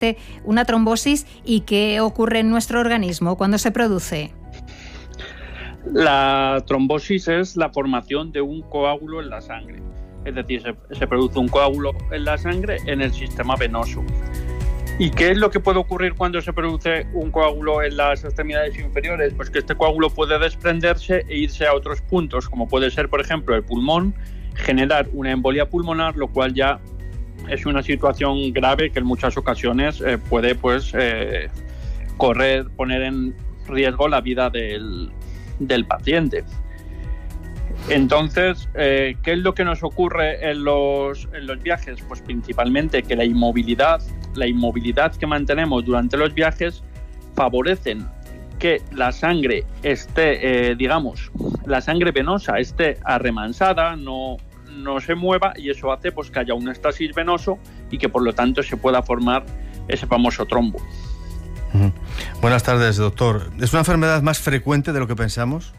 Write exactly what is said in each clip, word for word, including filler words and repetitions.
una trombosis y qué ocurre en nuestro organismo cuando se produce. La trombosis es la formación de un coágulo en la sangre, es decir, se, se produce un coágulo en la sangre en el sistema venoso. ¿Y qué es lo que puede ocurrir cuando se produce un coágulo en las extremidades inferiores? Pues que este coágulo puede desprenderse e irse a otros puntos, como puede ser, por ejemplo, el pulmón, generar una embolia pulmonar, lo cual ya es una situación grave que en muchas ocasiones eh, puede pues eh, correr, poner en riesgo la vida del, del paciente. Entonces, eh, ¿qué es lo que nos ocurre en los, en los viajes? Pues principalmente que la inmovilidad, la inmovilidad que mantenemos durante los viajes favorecen que la sangre esté, eh, digamos, la sangre venosa esté arremansada, no, no se mueva, y eso hace pues que haya un éxtasis venoso y que por lo tanto se pueda formar ese famoso trombo. Uh-huh. Buenas tardes, doctor. ¿Es una enfermedad más frecuente de lo que pensamos?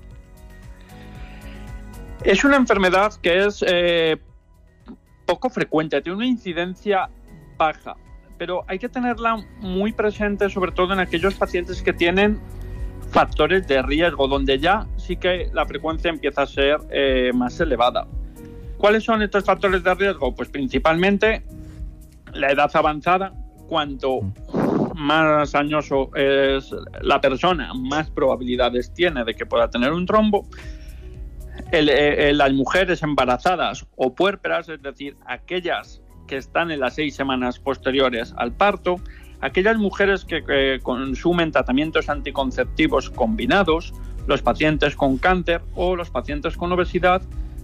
Es una enfermedad que es eh, poco frecuente, tiene una incidencia baja, pero hay que tenerla muy presente, sobre todo en aquellos pacientes que tienen factores de riesgo, donde ya sí que la frecuencia empieza a ser eh, más elevada. ¿Cuáles son estos factores de riesgo? Pues principalmente la edad avanzada. Cuanto más añoso es la persona, más probabilidades tiene de que pueda tener un trombo. El, el, las mujeres embarazadas o puérperas, es decir, aquellas que están en las seis semanas posteriores al parto, aquellas mujeres que, que consumen tratamientos anticonceptivos combinados, los pacientes con cáncer o los pacientes con obesidad,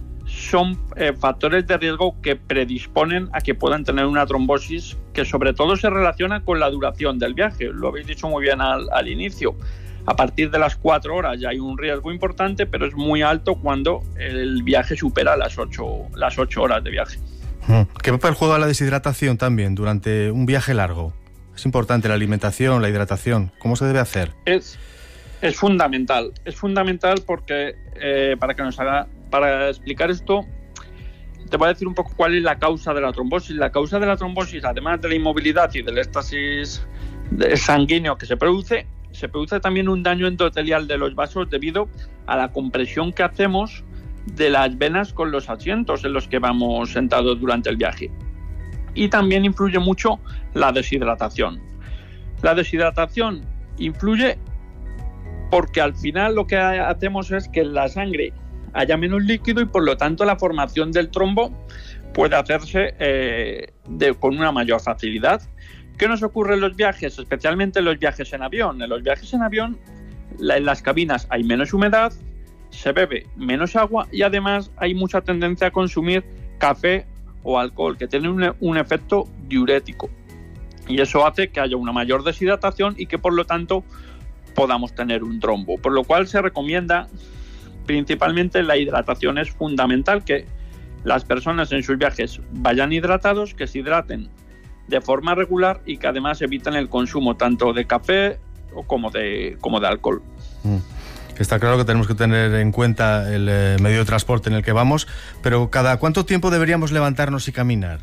son eh, factores de riesgo que predisponen a que puedan tener una trombosis, que sobre todo se relaciona con la duración del viaje. Lo habéis dicho muy bien al, al inicio. A partir de las cuatro horas ya hay un riesgo importante, pero es muy alto cuando el viaje supera las ocho, las ocho horas de viaje. ¿Qué papel juega la deshidratación también durante un viaje largo? Es importante la alimentación, la hidratación. ¿Cómo se debe hacer? Es, es fundamental. Es fundamental porque eh, para que nos haga, para explicar esto, te voy a decir un poco cuál es la causa de la trombosis. La causa de la trombosis, además de la inmovilidad y del éxtasis sanguíneo que se produce, se produce también un daño endotelial de los vasos debido a la compresión que hacemos de las venas con los asientos en los que vamos sentados durante el viaje. Y también influye mucho la deshidratación. La deshidratación influye porque al final lo que hacemos es que en la sangre haya menos líquido y por lo tanto la formación del trombo puede hacerse eh, de, con una mayor facilidad. ¿Qué nos ocurre en los viajes? Especialmente en los viajes en avión. En los viajes en avión, la, en las cabinas hay menos humedad, se bebe menos agua y además hay mucha tendencia a consumir café o alcohol, que tienen un, un efecto diurético. Y eso hace que haya una mayor deshidratación y que por lo tanto podamos tener un trombo. Por lo cual se recomienda principalmente la hidratación. Es fundamental que las personas en sus viajes vayan hidratados, que se hidraten de forma regular y que además eviten el consumo tanto de café como de, como de alcohol. Mm. Está claro que tenemos que tener en cuenta el eh, medio de transporte en el que vamos, pero ¿cada cuánto tiempo deberíamos levantarnos y caminar?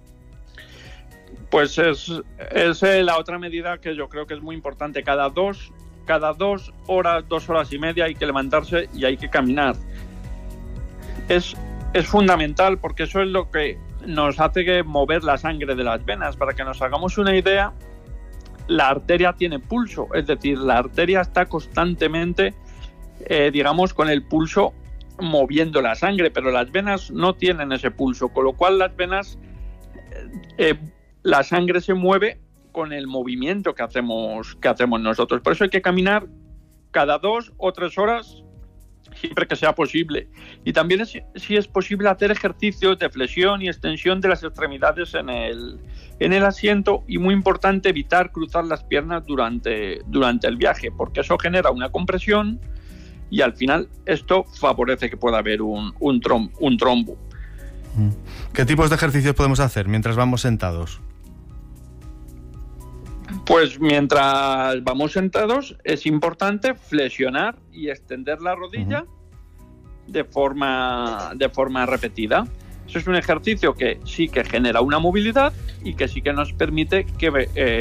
Pues es, es eh, la otra medida que yo creo que es muy importante. Cada dos, cada dos horas, dos horas y media hay que levantarse y hay que caminar. Es, es fundamental porque eso es lo que nos hace que mover la sangre de las venas. Para que nos hagamos una idea, la arteria tiene pulso, es decir, la arteria está constantemente, eh, digamos, con el pulso moviendo la sangre, pero las venas no tienen ese pulso, con lo cual las venas, eh, la sangre se mueve con el movimiento que hacemos, que hacemos nosotros. Por eso hay que caminar cada dos o tres horas, siempre que sea posible. Y también es, si es posible, hacer ejercicios de flexión y extensión de las extremidades en el, en el asiento, y muy importante evitar cruzar las piernas durante, durante el viaje, porque eso genera una compresión y al final esto favorece que pueda haber un, un, trom, un trombo. ¿Qué tipos de ejercicios podemos hacer mientras vamos sentados? Pues mientras vamos sentados es importante flexionar y extender la rodilla uh-huh. de forma, de forma repetida. Eso es un ejercicio que sí que genera una movilidad y que sí que nos permite que eh,